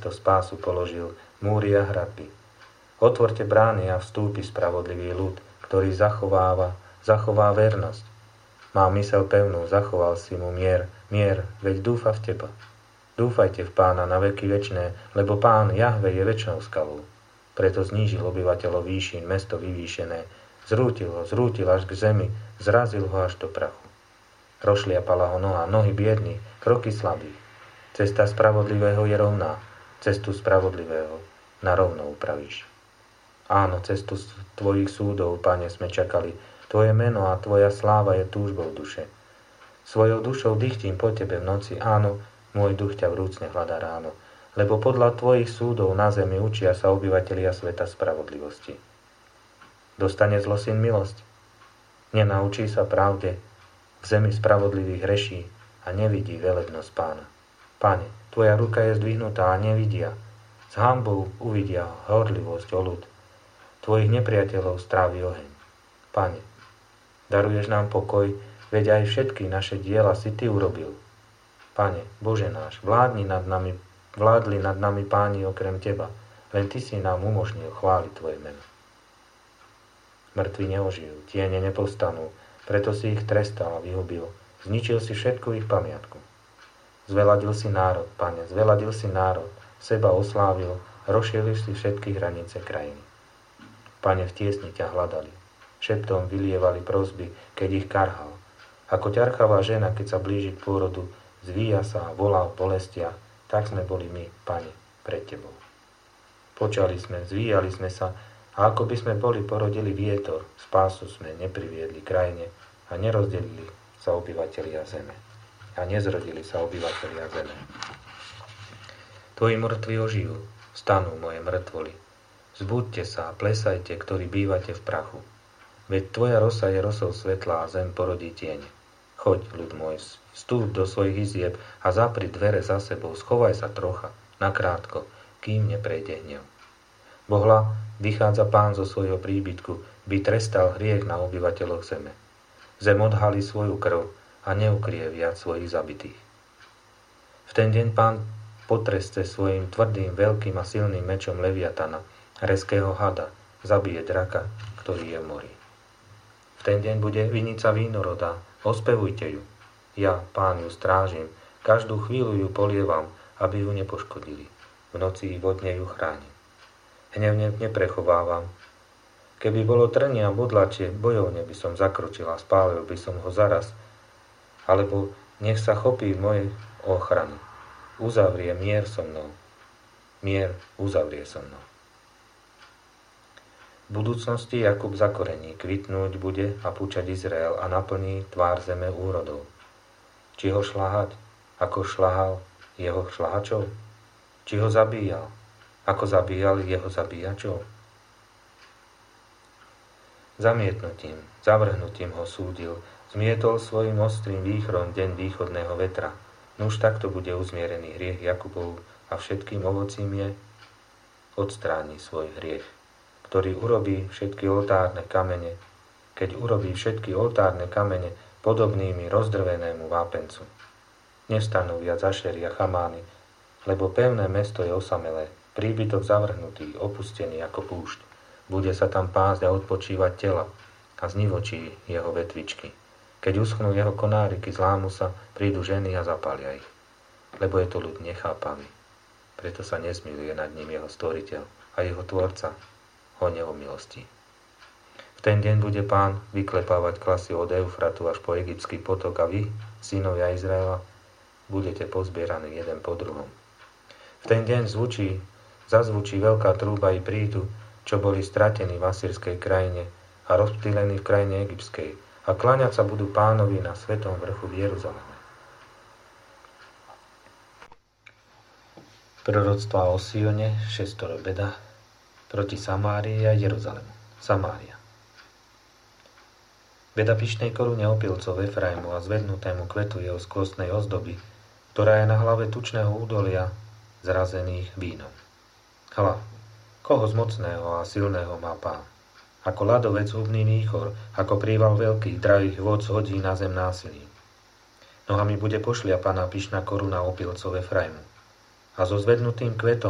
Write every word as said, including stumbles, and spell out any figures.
miesto spásu položil múry a hradby. Otvorte brány a vstúpi spravodlivý ľud, ktorý zachováva, zachová vernosť. Má mysel pevnú, zachoval si mu mier, mier, veď dúfa v teba. Dúfajte v Pána na veky večné, lebo Pán Jahve je večnou skalou. Preto znížil obyvateľov výšin, mesto vyvýšené, zrútil ho, zrútil až k zemi, zrazil ho až do prachu. Rozšliapala ho noha, nohy biedných, kroky slabých. Cesta spravodlivého je rovná, cestu spravodlivého na rovno upravíš. Áno, cestu tvojich súdov, Pane, sme čakali, tvoje meno a tvoja sláva je túžbou duše. Svojou dušou dychtím po tebe v noci, áno, môj duch ťa vrúcne hľadá ráno, lebo podľa tvojich súdov na zemi učia sa obyvatelia sveta spravodlivosti. Dostane zlosyn milosť? Nenaučí sa pravde, v zemi spravodlivých hreší a nevidí velebnosť Pána. Pane, tvoja ruka je zdvihnutá a nevidia. S hanbou uvidia horlivosť o ľud. Tvojich nepriateľov strávi oheň. Pane, daruješ nám pokoj, veď aj všetky naše diela si ty urobil. Pane, Bože náš, vládni nad nami, vládli nad nami páni okrem teba, len ty si nám umožnil chváliť tvoje meno. Mŕtvi neožijú, tiene nepostanú, preto si ich trestal a vyhubil, zničil si všetku ich pamiatku. Zveladil si národ, Pane, zveladil si národ, seba oslávil, rozšielil si všetky hranice krajiny. Pane, v tiesni ťa hľadali, šeptom vylievali prosby, keď ich karhal. Ako ťarchavá žena, keď sa blíži k pôrodu, zvíja sa a volá v bolestiach, tak sme boli my, Pane, pred tebou. Počali sme, zvíjali sme sa, a ako by sme boli porodili vietor, spásu sme nepriviedli krajine a nerozdelili sa obyvatelia zeme. A nezrodili sa obyvatelia zeme. Tvoji mŕtvi ožijú, vstanú moje mŕtvoly. Zbuďte sa a plesajte, ktorí bývate v prachu. Veď tvoja rosa je rosou svetla a zem porodí tiene. Choď, ľud môj, vstúp do svojich izieb a zapri dvere za sebou, schovaj sa trocha, nakrátko, kým neprejde hnev. Bohla, vychádza Pán zo svojho príbytku, by trestal hriech na obyvateľoch zeme. Zem odhalí svoju krv a neukrie viac svojich zabitých. V ten deň Pán potreste svojim tvrdým, veľkým a silným mečom Leviatana, reského hada, zabije draka, ktorý je v mori. V ten deň bude vinica vínorodá, ospevujte ju. Ja, Pán, ju strážim, každú chvíľu ju polievam, aby ju nepoškodili. V noci vodne ju chránim. Hnevne neprechovávam. Keby bolo trnie a bodlačie, bojovne by som zakročil a spálil by som ho zaraz. Alebo nech sa chopí mojej ochrany. Uzavrie mier so mnou. Mier uzavrie so mnou. V budúcnosti Jakub zakorení, kvitnúť bude a púčať Izrael a naplní tvár zeme úrodov. Či ho šľahať, ako šľahal jeho šľahačov? Či ho zabíjal, ako zabíjal jeho zabíjačov? Zamietnutím, zavrhnutím ho súdil, zmietol svojim ostrým výchrom deň východného vetra. Nuž takto bude uzmierený hriech Jakubov a všetkým ovocím je odstráni svoj hriech, ktorý urobí všetky oltárne kamene, keď urobí všetky oltárne kamene podobnými rozdrvenému vápencu. Nevstanú viac Ašeri a Chamány, lebo pevné mesto je osamelé, príbytok zavrhnutý, opustený ako púšť. Bude sa tam pásť a odpočívať tela a znivočí jeho vetvičky. Keď uschnú jeho konáriky, zlámu sa, prídu ženy a zapália ich. Lebo je to ľud nechápavý. Preto sa nezmiluje nad ním jeho stvoriteľ a jeho tvorca ho neomilostí. V ten deň bude Pán vyklepávať klasy od Eufratu až po egyptský potok a vy, synovia Izraela, budete pozbieraní jeden po druhom. V ten deň zvučí, zazvučí veľká trúba i prídu, čo boli stratení v asýrskej krajine a rozptýlení v krajine egyptskej, a kláňať sa budú Pánovi na svetom vrchu v Jeruzaleme. Proroctvá o Sione, šestoro beda, proti Samárii a Jeruzalemu. Samária. Beda pyšnej korune opilcov Efraimu a zvednutému kvetu jeho skvostnej ozdoby, ktorá je na hlave tučného údolia zrazených vínom. Hla, koho z mocného a silného má Pán? Ako ľadovec hubný výchor, ako príval veľkých, drahých vôd hodí na zem násilím. Nohami bude pošliapaná pyšná koruna opilcov Efraimu a so zvednutým kvetom